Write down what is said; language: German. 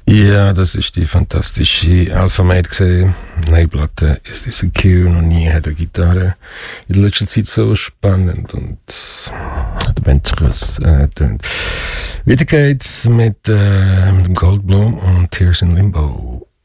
Ja, das ist die fantastische Alphamate gesehen. Neue Platte ist diese Q, noch nie hat eine Gitarre in der letzten Zeit so spannend und adventurous tönt. Weiter geht's mit dem Goldblum und Tears in Limbo.